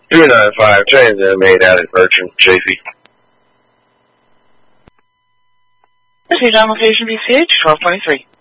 295, transit made out at Bertram, JP. Proceed on location BCH 1223.